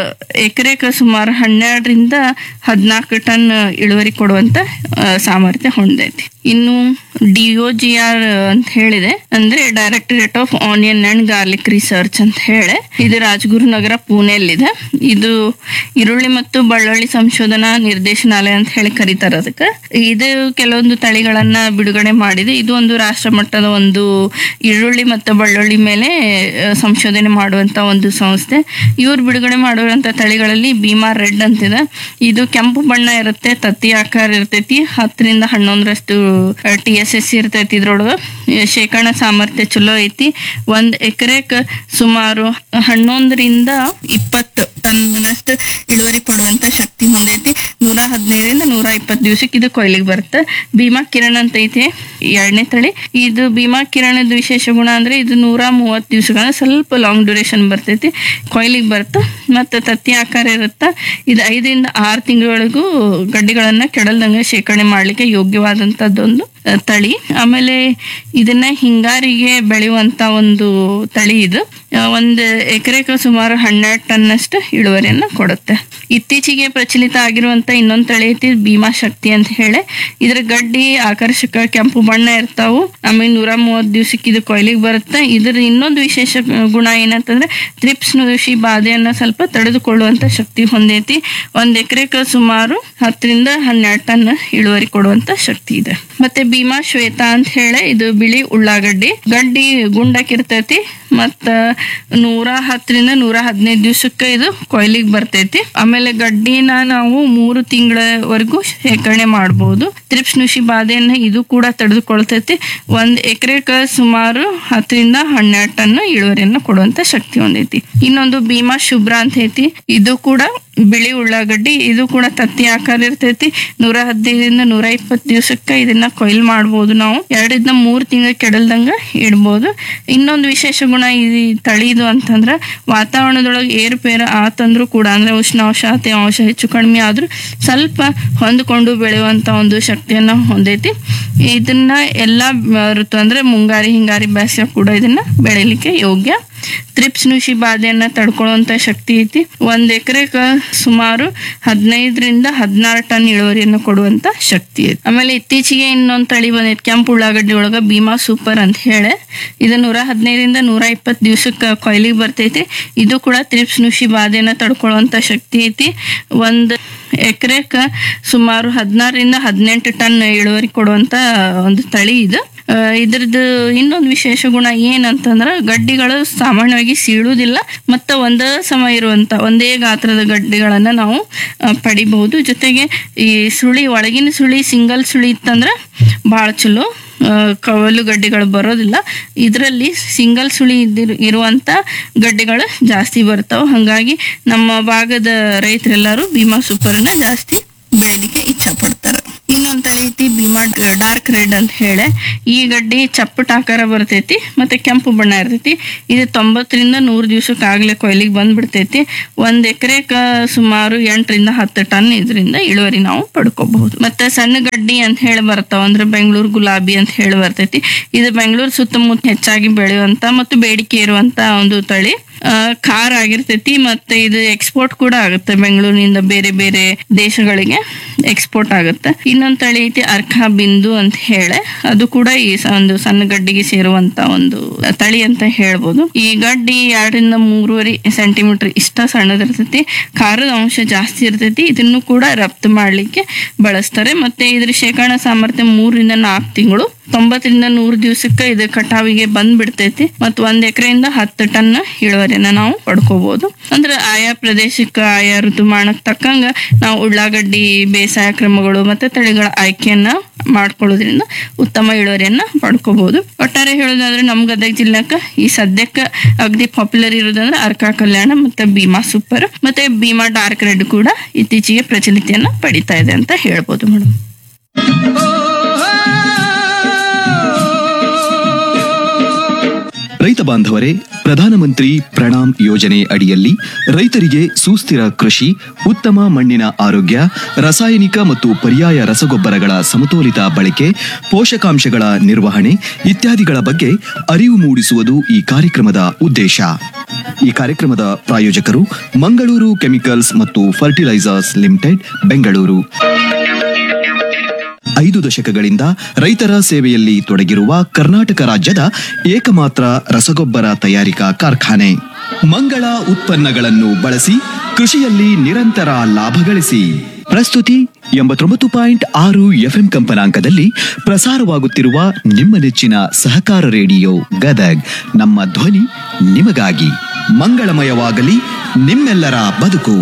ಎಕರೆಕ ಸುಮಾರು ಹನ್ನೆರಡರಿಂದ ಹದಿನಾಲ್ಕು ಟನ್ ಇಳುವರಿ ಕೊಡುವಂತ ಸಾಮರ್ಥ್ಯ ಹೊಂದೈತಿ. ಇನ್ನು ಡಿ ಒ ಜಿ ಆರ್ ಅಂತ ಹೇಳಿದೆ, ಅಂದ್ರೆ directorate of onion and garlic research ಅಂತ ಹೇಳಿ. ಇದು ರಾಜಗುರು ನಗರ ಪುಣೆಯಲ್ಲಿದೆ. ಇದು ಈರುಳ್ಳಿ ಮತ್ತು ಬೆಳ್ಳುಳ್ಳಿ ಸಂಶೋಧನಾ ನಿರ್ದೇಶನಾಲಯ ಅಂತ ಹೇಳಿ ಕರೀತಾರೆ ಅದಕ್ಕೆ. ಇದು ಕೆಲವೊಂದು ತಳಿಗಳನ್ನ ಬಿಡುಗಡೆ ಮಾಡಿದೆ. ಇದು ಒಂದು ರಾಷ್ಟ್ರ ಮಟ್ಟದ ಒಂದು ಈರುಳ್ಳಿ ಮತ್ತು ಬೆಳ್ಳುಳ್ಳಿ ಮೇಲೆ ಸಂಶೋಧನೆ ಮಾಡುವಂತ ಒಂದು ಸಂಸ್ಥೆ. ಇವ್ರು ಬಿಡುಗಡೆ ಮಾಡುವಂತ ತಳಿಗಳಲ್ಲಿ ಭೀಮಾ ರೆಡ್ ಅಂತಿದೆ. ಇದು ಕೆಂಪು ಬಣ್ಣ ಇರುತ್ತೆ, ತತ್ತಿ ಆಕಾರ ಇರ್ತೈತಿ. ಹತ್ತರಿಂದ ಹನ್ನೊಂದರಷ್ಟು ಟಿ ಎಸ್ ಎಸ್ ಇರ್ತೈತಿ. ಇದ್ರೊಳಗ ಶೇಖರಣಾ ಸಾಮರ್ಥ್ಯ ಚಲೋ ಐತಿ. ಒಂದ್ ಎಕರೆಕ್ ಸುಮಾರು ಹನ್ನೊಂದರಿಂದ ಇಪ್ಪತ್ತು ಟನ್ನಷ್ಟು ಇಳುವರಿ ಕೊಡುವಂತ ಶಕ್ತಿ ಹೊಂದೈತಿ. ನೂರ ಹದಿನೈದರಿಂದ ನೂರ ಇಪ್ಪತ್ತು ದಿವಸಕ್ಕೆ ಇದು ಕೊಯ್ಲಿಗೆ ಬರುತ್ತೆ. ಭೀಮಾ ಕಿರಣ್ ಅಂತ ಐತಿ ಎರಡನೇ ತಳಿ. ಇದು ಭೀಮಾ ಕಿರಣದ ವಿಶೇಷ ಗುಣ ಅಂದ್ರೆ ಇದು ನೂರ ಮೂವತ್ತು ದಿವಸಗಳ ಸ್ವಲ್ಪ ಲಾಂಗ್ ಡ್ಯೂರೇಷನ್ ಬರ್ತೈತಿ, ಕೊಯ್ಲಿಗೆ ಬರುತ್ತೆ. ಮತ್ತೆ ತತ್ತಿ ಆಕಾರ ಇರುತ್ತೆ. ಇದು ಐದರಿಂದ ಆರು ತಿಂಗಳವರೆಗೂ ಗಡ್ಡೆಗಳನ್ನ ಕೆಡಲ್ದಂಗೆ ಶೇಖರಣೆ ಮಾಡ್ಲಿಕ್ಕೆ ಯೋಗ್ಯವಾದಂತದ್ದೊಂದು ತಳಿ. ಆಮೇಲೆ ಇದನ್ನ ಹಿಂಗಾರಿಗೆ ಬೆಳೆಯುವಂತ ಒಂದು ತಳಿ. ಇದು ಒಂದು ಎಕರೆಗೆ ಸುಮಾರು ಹನ್ನೆರಡು ಟನ್ ಅಷ್ಟು ಇಳುವರಿಯನ್ನ ಕೊಡುತ್ತೆ. ಇತ್ತೀಚೆಗೆ ಪ್ರಚಲಿತ ಆಗಿರುವಂತ ಇನ್ನೊಂದು ತಳಿ ಐತಿ ಭೀಮಾ ಶಕ್ತಿ ಅಂತ ಹೇಳಿ. ಇದ್ರ ಗಡ್ಡಿ ಆಕರ್ಷಕ ಕೆಂಪು ಬಣ್ಣ ಇರ್ತಾವು. ಆಮೇಲೆ ನೂರ ಮೂವತ್ತು ದಿವಸಕ್ಕೆ ಇದು ಕೊಯ್ಲಿಗೆ ಬರುತ್ತೆ. ಇದ್ರ ಇನ್ನೊಂದು ವಿಶೇಷ ಗುಣ ಏನಂತಂದ್ರೆ ತ್ರಿಪ್ಸ್ ನುಷಿ ಬಾಧೆಯನ್ನ ಸ್ವಲ್ಪ ತಡೆದುಕೊಳ್ಳುವಂತ ಶಕ್ತಿ ಹೊಂದೈತಿ. ಒಂದ್ ಎಕರೆಗೆ ಸುಮಾರು ಹತ್ತರಿಂದ ಹನ್ನೆರಡು ಟನ್ ಇಳುವರಿ ಕೊಡುವಂತ ಶಕ್ತಿ ಇದೆ. ಮತ್ತೆ ಭೀಮಾ ಶ್ವೇತಾ ಅಂತ ಹೇಳಿ, ಇದು ಬಿಳಿ ಉಳ್ಳಾಗಡ್ಡಿ. ಗಡ್ಡಿ ಗುಂಡಕ್ಕಿರ್ತೈತಿ. ಮತ್ತ ನೂರ ಹತ್ತರಿಂದ ನೂರ ಹದಿನೈದು ದಿವಸಕ್ಕೆ ಇದು ಕೊಯ್ಲಿಗೆ ಬರ್ತೈತಿ. ಆಮೇಲೆ ಗಡ್ಡಿನ ನಾವು ಮೂರು ತಿಂಗಳವರೆಗೂ ಶೇಖರಣೆ ಮಾಡಬಹುದು. ತ್ರಿಪ್ಸ್ ನುಷಿ ಬಾಧೆಯನ್ನ ಇದು ಕೂಡ ತಡೆದುಕೊಳ್ತೈತಿ. ಒಂದ್ ಎಕರೆಕ ಸುಮಾರು ಹತ್ತರಿಂದ ಹನ್ನೆರಡು ಟನ್ ಇಳುವರಿಯನ್ನ ಕೊಡುವಂತ ಶಕ್ತಿ ಹೊಂದೈತಿ. ಇನ್ನೊಂದು ಭೀಮಾ ಶುಭ್ರ ಅಂತ ಐತಿ. ಇದು ಕೂಡ ಬಿಳಿ ಉಳ್ಳಾಗಡ್ಡಿ. ಇದು ಕೂಡ ತತ್ತಿ ಆಕಾರ ಇರ್ತೈತಿ. ನೂರ ಹದಿನೈದರಿಂದ ನೂರ ಇಪ್ಪತ್ತು ದಿವಸಕ್ಕೆ ಇದನ್ನ ಕೊಯ್ಲು ಮಾಡ್ಬೋದು. ನಾವು ಎರಡರಿಂದ ಮೂರು ತಿಂಗಳ ಕೆಡಲ್ದಂಗ ಇಡ್ಬೋದು. ಇನ್ನೊಂದು ವಿಶೇಷ ಗುಣ ಈ ತಳಿದು ಅಂತಂದ್ರ ವಾತಾವರಣದೊಳಗೆ ಏರುಪೇರು ಆತಂದ್ರೂ ಕೂಡ, ಅಂದ್ರೆ ಉಷ್ಣಾಂಶ ತೇವಾಂಶ ಹೆಚ್ಚು ಕಡಿಮೆ ಆದ್ರೂ ಸ್ವಲ್ಪ ಹೊಂದ್ಕೊಂಡು ಬೆಳೆಯುವಂತ ಒಂದು ಶಕ್ತಿಯನ್ನ ಹೊಂದೈತಿ. ಇದನ್ನ ಎಲ್ಲಾ ಋತು ಅಂದ್ರೆ ಮುಂಗಾರಿ ಹಿಂಗಾರಿ ಬೇಸಿಗೆ ಕೂಡ ಇದನ್ನ ಬೆಳಿಲಿಕ್ಕೆ ಯೋಗ್ಯ. ತ್ರಿಪ್ಸ್ ನುಷಿ ಬಾಧೆಯನ್ನ ತಡ್ಕೊಳ್ಳುವಂತ ಶಕ್ತಿ ಐತಿ. ಒಂದ್ ಎಕರೆಕ ಸುಮಾರು ಹದಿನೈದರಿಂದ ಹದಿನಾರು ಟನ್ ಇಳುವರಿಯನ್ನು ಕೊಡುವಂತ ಶಕ್ತಿ ಐತಿ. ಆಮೇಲೆ ಇತ್ತೀಚೆಗೆ ಇನ್ನೊಂದ್ ತಳಿ ಬಂದೈತಿ ಕೆಂಪು ಉಳ್ಳಾಗಡ್ಡಿ ಒಳಗ ಭೀಮಾ ಸೂಪರ್ ಅಂತ ಹೇಳಿ. ಇದು ನೂರ ಹದಿನೈದರಿಂದ ನೂರ ಇಪ್ಪತ್ತು ದಿವಸಕ್ಕೆ ಕೊಯ್ಲಿಗೆ ಬರ್ತೈತಿ. ಇದು ಕೂಡ ತ್ರಿಪ್ಸ್ ನುಷಿ ಬಾಧೆಯನ್ನ ತಡ್ಕೊಳ್ಳುವಂತ ಶಕ್ತಿ ಐತಿ. ಒಂದ್ ಎಕರೆಕ ಸುಮಾರು ಹದಿನಾರರಿಂದ ಹದಿನೆಂಟು ಟನ್ ಇಳುವರಿ ಕೊಡುವಂತ ಒಂದು ತಳಿ ಇದು. ಆ, ಇದ್ರದ್ದು ಇನ್ನೊಂದು ವಿಶೇಷ ಗುಣ ಏನಂತಂದ್ರೆ ಗಡ್ಡಿಗಳು ಸಾಮಾನ್ಯವಾಗಿ ಸೀಳುವುದಿಲ್ಲ ಮತ್ತು ಒಂದೇ ಸಮ ಇರುವಂತ ಒಂದೇ ಗಾತ್ರದ ಗಡ್ಡಿಗಳನ್ನ ನಾವು ಆ, ಪಡಿಬಹುದು. ಜೊತೆಗೆ ಈ ಸುಳಿ ಒಳಗಿನ ಸುಳಿ ಸಿಂಗಲ್ ಸುಳಿ ಇತ್ತಂದ್ರೆ ಭಾಳ ಚಲೋ, ಆ, ಕವಲು ಗಡ್ಡೆಗಳು ಬರೋದಿಲ್ಲ. ಇದರಲ್ಲಿ ಸಿಂಗಲ್ ಸುಳಿ ಇದ್ದಿರು ಇರುವಂತ ಗಡ್ಡೆಗಳು ಜಾಸ್ತಿ ಬರ್ತಾವೆ. ಹಾಗಾಗಿ ನಮ್ಮ ಭಾಗದ ರೈತರೆಲ್ಲರೂ ಭೀಮಾ ಸೂಪರ್ನ ಜಾಸ್ತಿ ಬೆಳಿಲಿಕ್ಕೆ ಇಚ್ಛೆ ಪಡ್ತಾರೆ. ಇನ್ನೊಂದ್ ತಳಿ ಐತಿ ಭೀಮಾ ಡಾರ್ಕ್ ರೆಡ್ ಅಂತ ಹೇಳಿ. ಈ ಗಡ್ಡಿ ಚಪ್ಪಟ ಆಕಾರ ಬರ್ತೈತಿ ಮತ್ತೆ ಕೆಂಪು ಬಣ್ಣ ಇರ್ತೈತಿ. ಇದು ತೊಂಬತ್ತರಿಂದ ನೂರು ದಿವ್ಸಕ್ಕೆ ಆಗ್ಲೇ ಕೊಯ್ಲಿಗೆ ಬಂದ್ಬಿಡ್ತೈತಿ. ಒಂದ್ ಎಕರೆಕ ಸುಮಾರು ಎಂಟರಿಂದ ಹತ್ತು ಟನ್ ಇದರಿಂದ ಇಳುವರಿ ನಾವು ಪಡ್ಕೋಬಹುದು. ಮತ್ತೆ ಸಣ್ಣ ಗಡ್ಡಿ ಅಂತ ಹೇಳಿ ಬರ್ತಾವ, ಅಂದ್ರೆ ಬೆಂಗಳೂರು ಗುಲಾಬಿ ಅಂತ ಹೇಳಿ ಬರ್ತೈತಿ. ಇದು ಬೆಂಗಳೂರು ಸುತ್ತಮುತ್ತ ಹೆಚ್ಚಾಗಿ ಬೆಳೆಯುವಂತ ಮತ್ತು ಬೇಡಿಕೆ ಇರುವಂತ ಒಂದು ತಳಿ. ಆ, ಖಾರ ಆಗಿರ್ತೈತಿ ಮತ್ತೆ ಇದು ಎಕ್ಸ್ಪೋರ್ಟ್ ಕೂಡ ಆಗುತ್ತೆ, ಬೆಂಗಳೂರಿನಿಂದ ಬೇರೆ ಬೇರೆ ದೇಶಗಳಿಗೆ ಎಕ್ಸ್ಪೋರ್ಟ್ ಆಗುತ್ತೆ. ಇನ್ನೊಂದ್ ತಳಿ ಐತಿ ಅರ್ಕಾ ಬಿಂದು ಅಂತ ಹೇಳಿ, ಅದು ಕೂಡ ಈ ಸ- ಒಂದು ಸಣ್ಣ ಗಡ್ಡಿಗೆ ಸೇರುವಂತ ಒಂದು ತಳಿ ಅಂತ ಹೇಳ್ಬೋದು. ಈ ಗಡ್ಡಿ ಎರಡರಿಂದ ಮೂರುವರೆ ಸೆಂಟಿಮೀಟರ್ ಇಷ್ಟ ಸಣ್ಣದಿರ್ತೈತಿ, ಖಾರದ ಅಂಶ ಜಾಸ್ತಿ ಇರ್ತೈತಿ. ಇದನ್ನು ಕೂಡ ರಫ್ತು ಮಾಡ್ಲಿಕ್ಕೆ ಬಳಸ್ತಾರೆ. ಮತ್ತೆ ಇದ್ರ ಶೇಖರಣಾ ಸಾಮರ್ಥ್ಯ ಮೂರರಿಂದ ನಾಲ್ಕು ತಿಂಗಳು, ತೊಂಬತ್ತರಿಂದ ನೂರು ದಿವಸಕ್ಕೆ ಇದು ಕಟಾವಿಗೆ ಬಂದ್ ಬಿಡ್ತೈತಿ. ಮತ್ತು ಒಂದ್ ಎಕರೆಯಿಂದ ಹತ್ತು ಟನ್ ಇಳುವರಿಯನ್ನ ನಾವು ಪಡ್ಕೋಬಹುದು. ಅಂದ್ರೆ ಆಯಾ ಪ್ರದೇಶಕ್ಕೆ ಆಯಾ ಋತುಮಾನಕ್ಕೆ ತಕ್ಕಂಗ ನಾವು ಉಳ್ಳಾಗಡ್ಡಿ ಬೇಸಾಯ ಕ್ರಮಗಳು ಮತ್ತೆ ತಳಿಗಳ ಆಯ್ಕೆಯನ್ನ ಮಾಡ್ಕೊಳ್ಳೋದ್ರಿಂದ ಉತ್ತಮ ಇಳುವರಿಯನ್ನ ಪಡ್ಕೋಬಹುದು. ಒಟ್ಟಾರೆ ಹೇಳೋದಾದ್ರೆ ನಮ್ ಗದಗ ಜಿಲ್ಲಾಕ ಈ ಸದ್ಯಕ್ಕೆ ಅಗದಿ ಪಾಪ್ಯುಲರ್ ಇರೋದಂದ್ರೆ ಅರ್ಕಾ ಕಲ್ಯಾಣ ಮತ್ತೆ ಭೀಮಾ ಸೂಪರ್ ಮತ್ತೆ ಭೀಮಾ ಡಾರ್ಕ್ ರೆಡ್ ಕೂಡ ಇತ್ತೀಚೆಗೆ ಪ್ರಚಲಿತೆಯನ್ನ ಪಡಿತಾ ಇದೆ ಅಂತ ಹೇಳ್ಬೋದು ಮೇಡಮ್.
ರೈತ ಬಾಂಧವರೇ, ಪ್ರಧಾನಮಂತ್ರಿ ಪ್ರಣಾಮ್ ಯೋಜನೆ ಅಡಿಯಲ್ಲಿ ರೈತರಿಗೆ ಸುಸ್ಥಿರ ಕೃಷಿ, ಉತ್ತಮ ಮಣ್ಣಿನ ಆರೋಗ್ಯ, ರಾಸಾಯನಿಕ ಮತ್ತು ಪರ್ಯಾಯ ರಸಗೊಬ್ಬರಗಳ ಸಮತೋಲಿತ ಬಳಕೆ, ಪೋಷಕಾಂಶಗಳ ನಿರ್ವಹಣೆ ಇತ್ಯಾದಿಗಳ ಬಗ್ಗೆ ಅರಿವು ಮೂಡಿಸುವುದು ಈ ಕಾರ್ಯಕ್ರಮದ ಉದ್ದೇಶ. ಈ ಕಾರ್ಯಕ್ರಮದ ಪ್ರಾಯೋಜಕರು ಮಂಗಳೂರು ಕೆಮಿಕಲ್ಸ್ ಮತ್ತು ಫರ್ಟಿಲೈಸರ್ಸ್ ಲಿಮಿಟೆಡ್, ಬೆಂಗಳೂರು. ಐದು ದಶಕಗಳಿಂದ ರೈತರ ಸೇವೆಯಲ್ಲಿ ತೊಡಗಿರುವ ಕರ್ನಾಟಕ ರಾಜ್ಯದ ಏಕಮಾತ್ರ ರಸಗೊಬ್ಬರ ತಯಾರಿಕಾ ಕಾರ್ಖಾನೆ. ಮಂಗಳ ಉತ್ಪನ್ನಗಳನ್ನು ಬಳಸಿ ಕೃಷಿಯಲ್ಲಿ ನಿರಂತರ ಲಾಭ ಗಳಿಸಿ. ಪ್ರಸ್ತುತಿ ಎಂಬತ್ತೊಂಬತ್ತು ಪಾಯಿಂಟ್ ಆರು ಎಫ್ಎಂ ಕಂಪನಾಂಕದಲ್ಲಿ ಪ್ರಸಾರವಾಗುತ್ತಿರುವ ನಿಮ್ಮ ನೆಚ್ಚಿನ ಸಹಕಾರ ರೇಡಿಯೋ ಗದಗ್. ನಮ್ಮ ಧ್ವನಿ ನಿಮಗಾಗಿ. ಮಂಗಳಮಯವಾಗಲಿ ನಿಮ್ಮೆಲ್ಲರ ಬದುಕು.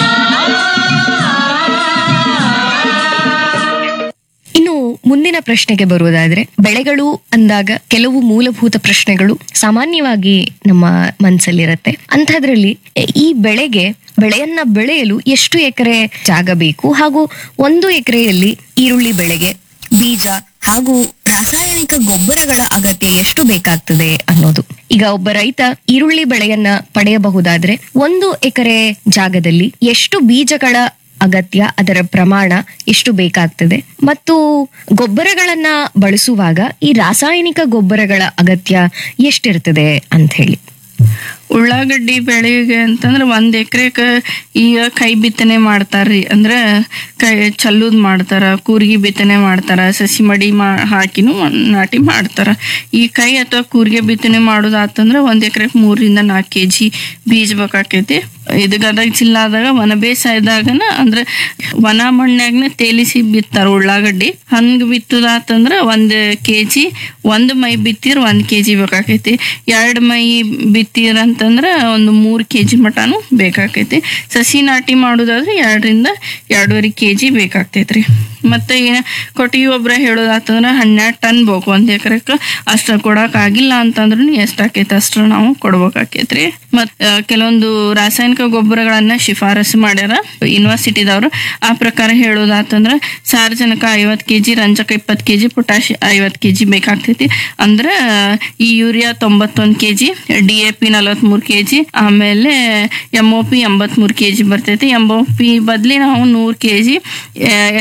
ಇನ್ನು ಮುಂದಿನ ಪ್ರಶ್ನೆಗೆ ಬರುವುದಾದ್ರೆ, ಬೆಳೆಗಳು ಅಂದಾಗ ಕೆಲವು ಮೂಲಭೂತ ಪ್ರಶ್ನೆಗಳು ಸಾಮಾನ್ಯವಾಗಿ ನಮ್ಮ ಮನಸ್ಸಲ್ಲಿರತ್ತೆ. ಅಂಥದ್ರಲ್ಲಿ ಈ ಬೆಳೆಗೆ ಬೆಳೆಯನ್ನ ಬೆಳೆಯಲು ಎಷ್ಟು ಎಕರೆ ಜಾಗ ಬೇಕು, ಹಾಗೂ ಒಂದು ಎಕರೆಯಲ್ಲಿ ಈರುಳ್ಳಿ ಬೆಳೆಗೆ ಬೀಜ ಹಾಗೂ ರಾಸಾಯನಿಕ ಗೊಬ್ಬರಗಳ ಅಗತ್ಯ ಎಷ್ಟು ಬೇಕಾಗ್ತದೆ ಅನ್ನೋದು. ಈಗ ಒಬ್ಬ ರೈತ ಈರುಳ್ಳಿ ಬೆಳೆಯನ್ನ ಪಡೆಯಬಹುದಾದ್ರೆ ಒಂದು ಎಕರೆ ಜಾಗದಲ್ಲಿ ಎಷ್ಟು ಬೀಜಗಳ ಅಗತ್ಯ, ಅದರ ಪ್ರಮಾಣ ಎಷ್ಟು ಬೇಕಾಗ್ತದೆ, ಮತ್ತು ಗೊಬ್ಬರಗಳನ್ನ ಬಳಸುವಾಗ ಈ ರಾಸಾಯನಿಕ ಗೊಬ್ಬರಗಳ ಅಗತ್ಯ ಎಷ್ಟಿರ್ತದೆ ಅಂತ ಹೇಳಿ.
ಉಳ್ಳಾಗಡ್ಡಿ ಬೆಳೆಗೆ ಅಂತಂದ್ರೆ ಒಂದ್ ಎಕರೆಕ ಈಗ ಕೈ ಬಿತ್ತನೆ ಮಾಡ್ತಾರ್ರಿ, ಅಂದ್ರ ಕೈ ಚಲ್ಲುದ್ ಮಾಡ್ತಾರ, ಕೂರ್ಗಿ ಬಿತ್ತನೆ ಮಾಡ್ತಾರ, ಸಸಿ ಮಡಿ ಮಾ ಹಾಕಿನೂ ನಾಟಿ ಮಾಡ್ತಾರ. ಈ ಕೈ ಅಥವಾ ಕೂರ್ಗೆ ಬಿತ್ತನೆ ಮಾಡೋದಾತಂದ್ರ ಒಂದ್ ಎಕರೆಕ್ ಮೂರರಿಂದ ನಾಲ್ಕು ಕೆಜಿ ಬೀಜ ಬೇಕಾಕೈತಿ. ಇದು ಗದಗ ಜಿಲ್ಲಾದಾಗ ವನ ಬೇಸಾಯದಾಗನ ಅಂದ್ರೆ ವನ ಮಣ್ಣಾಗನ ತೇಲಿಸಿ ಬಿತ್ತಾರ ಉಳ್ಳಾಗಡ್ಡಿ. ಹಂಗ ಬಿತ್ತುದಾತಂದ್ರ ಒಂದ್ ಕೆಜಿ, ಒಂದ್ ಮೈ ಬಿತ್ತಿರ ಒಂದ್ ಕೆಜಿ ಬೇಕಾಕೈತಿ. ಎರಡ್ ಮೈ ಬಿತ್ತಿರ ಅಂತಂದ್ರ ಒಂದು ಮೂರ್ ಕೆಜಿ ಮಟಾನು ಬೇಕಾಕೈತಿ. ಸಸಿ ನಾಟಿ ಮಾಡೋದಾದ್ರೆ ಎರಡರಿಂದ ಎರಡೂವರೆ ಕೆಜಿ ಬೇಕಾಗ್ತೈತ್ರಿ. ಮತ್ತೆ ಕೊಟ್ಟಿಗೆ ಗೊಬ್ಬರ ಹೇಳೋದಾತಂದ್ರ ಹನ್ನೆರಡು ಟನ್ ಬೇಕು ಒಂದ್ ಎಕರೆಕ್. ಅಷ್ಟ ಕೊಡಕ್ ಆಗಿಲ್ಲ ಅಂತಂದ್ರೂ ಎಷ್ಟಾಕೈತಿ ಅಷ್ಟ ನಾವು ಕೊಡ್ಬೇಕಾಕೈತ್ರಿ. ಮತ್ ಕೆಲವೊಂದು ರಾಸಾಯನಿಕ ಗೊಬ್ಬರಗಳನ್ನ ಶಿಫಾರಸು ಮಾಡ್ಯಾರ ಯೂನಿವರ್ಸಿಟಿದವ್ರು. ಆ ಪ್ರಕಾರ ಹೇಳೋದಾತಂದ್ರ ಸಾರಜನಕ ಐವತ್ ಕೆಜಿ, ರಂಜಕ ಇಪ್ಪತ್ ಕೆಜಿ, ಪೊಟ್ಯಾಶ್ ಐವತ್ ಕೆಜಿ ಬೇಕಾಗ್ತೈತಿ. ಅಂದ್ರ ಈ urea ತೊಂಬತ್ತೊಂದ್ KG, D A P ನಲವತ್ ಮೂರ್ ಕೆಜಿ, ಆಮೇಲೆ ಎಂ ಒ ಪಿ ಎಂಬತ್ ಮೂರ್ ಕೆಜಿ ಬರ್ತೈತಿ. ಎಂ ಒ ಪಿ ಬದ್ಲಿ ನಾವು ನೂರ್ ಕೆಜಿ ಎಸ್ ಒ ಪಿ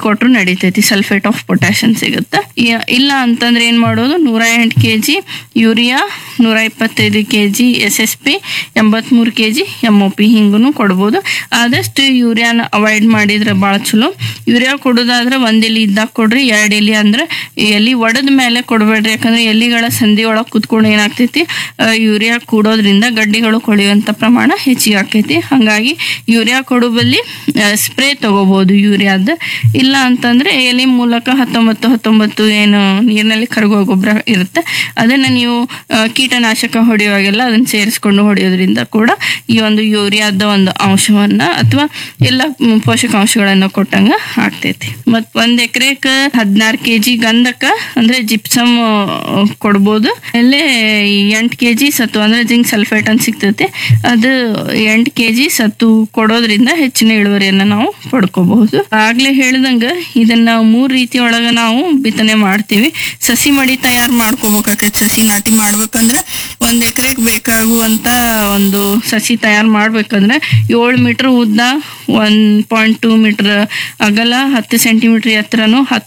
ಕೊಟ್ಟರು ನಡೀತೈತಿ, ಸಲ್ಫೇಟ್ ಆಫ್ ಪೊಟ್ಯಾಷಿಯಂ ಸಿಗುತ್ತೆ. ಯ- ಇಲ್ಲ ಅಂತಂದ್ರೆ ಏನ್ ಮಾಡೋದು, ನೂರ ಎಂಟು ಕೆ ಜಿ ಯೂರಿಯಾ, ನೂರ ಇಪ್ಪತ್ತೈದು K G S S P, ಎಂಬತ್ಮೂರು K G M O P ಹಿಂಗೂ ಕೊಡ್ಬೋದು. ಆದಷ್ಟು ಯೂರಿಯಾನ ಅವಾಯ್ಡ್ ಮಾಡಿದ್ರೆ ಭಾಳ ಚಲೋ. ಯೂರಿಯಾ ಕೊಡೋದಾದ್ರೆ ಒಂದ್ ಎಲಿ ಇದ್ದಾಗ ಕೊಡ್ರಿ, ಎರಡ್ ಎಲಿ ಅಂದ್ರೆ ಎಲಿ ಒಡೆದ ಮೇಲೆ ಕೊಡಬೇಡ್ರಿ. ಯಾಕಂದ್ರೆ ಎಲಿಗಳ ಸಂಧಿ ಒಳಗೆ ಕುತ್ಕೊಂಡು ಏನಾಗ್ತೈತಿ, ಆ, ಯೂರಿಯಾ ಕೂಡೋದ್ರಿಂದ ಗಡ್ಡಿಗಳು ಕೊಳೆಯುವಂತ ಪ್ರಮಾಣ ಹೆಚ್ಚಿಗೆ ಆಕೈತಿ. ಹಂಗಾಗಿ ಯೂರಿಯಾ ಕೊಡುವಲ್ಲಿ ಸ್ಪ್ರೇ ತಗೋಬಹುದು ಯೂರಿಯಾದ. ಇಲ್ಲ ಅಂತಂದ್ರೆ ಎಲೆ ಮೂಲಕ ಹತ್ತೊಂಬತ್ತು ಹತ್ತೊಂಬತ್ತು ಏನು ನೀರಿನಲ್ಲಿ ಕರಗುವ ಗೊಬ್ಬರ ಇರುತ್ತೆ, ಅದನ್ನ ನೀವು ಆ, ಕೀಟನಾಶಕ ಹೊಡೆಯುವಾಗೆಲ್ಲ ಅದನ್ನ ಸೇರಿಸ್ಕೊಂಡು ಹೊಡೆಯೋದ್ರಿಂದ ಕೂಡ ಈ ಒಂದು ಯೂರಿಯಾದ ಒಂದು ಅಂಶವನ್ನ ಅಥವಾ ಎಲ್ಲ ಮ್, ಪೋಷಕಾಂಶಗಳನ್ನ ಕೊಟ್ಟಂಗ ಆಗ್ತೈತಿ. ಮತ್ ಒಂದ್ ಎಕರೆಕ್ ಹದಿನಾರು ಕೆಜಿ ಗಂಧಕ ಅಂದ್ರೆ ಜಿಪ್ಸಮ್ ಕೊಡ್ಬೋದು. ಅಲ್ಲೇ ಎಂಟು ಕೆಜಿ ಸತ್ತು ಅಂದ್ರೆ ಜಿಂಕ್ ಸಲ್ಫೇಟ್ ಅಂತ ಸಿಗ್ತೈತಿ, ಅದು ಎಂಟು ಕೆಜಿ ಸತ್ತು ಕೊಡೋದ್ರಿಂದ ಹೆಚ್ಚಿನ ಇಳುವರಿಯನ್ನ ನಾವು ಪಡ್ಕೋಬಹುದು. ಆಗ್ಲೇ ಹೇಳ್ದಂಗ ಇದನ್ನ ಮೂರ್ ರೀತಿ ಒಳಗ ನಾವು ಬಿತ್ತನೆ ಮಾಡ್ತೀವಿ. ಸಸಿ ಮಡಿ ತಯಾರು ಮಾಡ್ಕೋಬೇಕಾಗತ್ತೆ. ಸಸಿ ನಾಟಿ ಮಾಡ್ಬೇಕಂದ್ರೆ ಒಂದ್ ಎಕರೆಗೆ ಬೇಕಾಗುವಂತ ಒಂದು ಸಸಿ ತಯಾರು ಮಾಡ್ಬೇಕಂದ್ರೆ ಏಳು ಮೀಟರ್ ಉದ್ದ, ಒನ್ ಪಾಯಿಂಟ್ ಟೂ ಮೀಟರ್ ಅಗಲ, ಹತ್ತು ಸೆಂಟಿಮೀಟರ್ ಎತ್ತರನು,